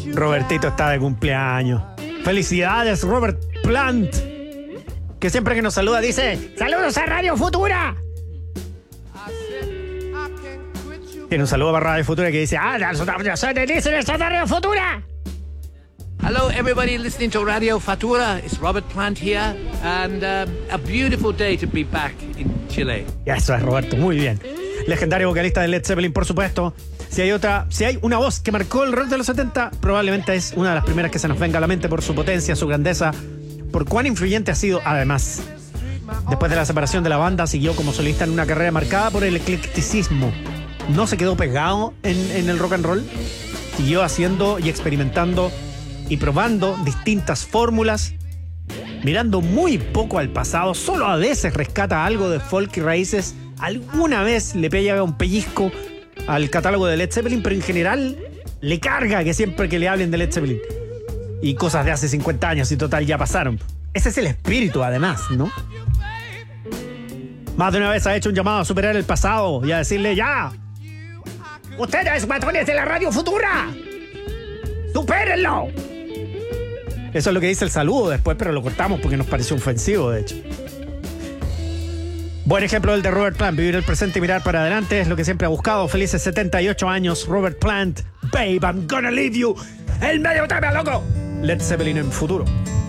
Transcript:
Robertito está de cumpleaños. Felicidades, Robert Plant, que siempre que nos saluda dice: ¡saludos a Radio Futura! Tiene un saludo para Radio Futura que dice: ¡ah, yo soy de Radio Futura! Hello, everybody listening to Radio Futura. It's Robert Plant here, and a beautiful day to be back in Chile. Ya, eso es, Roberto, muy bien. Legendario vocalista de Led Zeppelin, por supuesto. Si hay una voz que marcó el rock de los 70, probablemente es una de las primeras que se nos venga a la mente por su potencia, su grandeza, por cuán influyente ha sido, además. Después de la separación de la banda, siguió como solista en una carrera marcada por el eclecticismo. No se quedó pegado en el rock and roll. Siguió haciendo y experimentando y probando distintas fórmulas, mirando muy poco al pasado. Solo a veces rescata algo de folk y raíces. Alguna vez le pega un pellizco al catálogo de Led Zeppelin, pero en general le carga que siempre que le hablen de Led Zeppelin y cosas de hace 50 años y total ya pasaron. Ese es el espíritu, además, ¿no? Más de una vez ha hecho un llamado a superar el pasado y a decirle: ya, ustedes, matones de la Radio Futura, supérenlo. Eso es lo que dice el saludo después, pero lo cortamos porque nos pareció ofensivo, de hecho. Buen ejemplo el de Robert Plant. Vivir el presente y mirar para adelante es lo que siempre ha buscado. Felices 78 años, Robert Plant. Babe, I'm gonna leave you. El medio tema, loco. Led Zeppelin en Futuro.